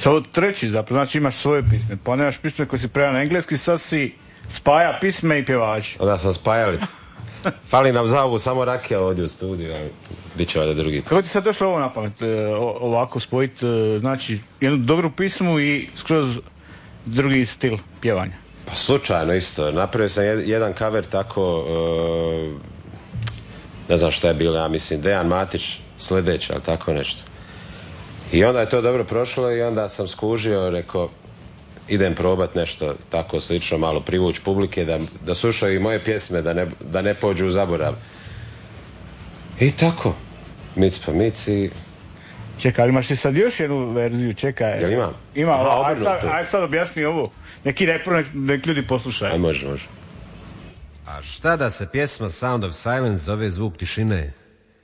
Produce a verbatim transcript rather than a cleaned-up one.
Samo treći zapravo, znači imaš svoje pisme, pa nemaš pisme koje si preveo na engleski, sad si spaja pisme i pjevači. Onda sam spajalic. Fali nam za ovu samo rakija ovdje u studiju, bit će ovdje drugi. Kako ti sad došlo ovo na pamet, ovako spojiti, znači, jednu dobru pismu i skroz drugi stil pjevanja? Pa slučajno isto, napravio sam jedan cover tako, uh, ne znam šta je bilo, ja mislim Dejan Matić, Sljedeće, ali tako nešto. I onda je to dobro prošlo i onda sam skužio, rekao, idem probat nešto tako slično, malo privući publike, da, da slušaju i moje pjesme, da ne, da ne pođu u zaborav. I tako, mic pa mic i... Čekaj, ali imaš ti sad još jednu verziju, čekaj. Jel imam? Ima, Aha, aj, sad, aj sad objasni ovo, neki repro, nek, nek ljudi poslušaju. Aj, može, može. A šta da se pjesma Sound of Silence zove Zvuk tišine?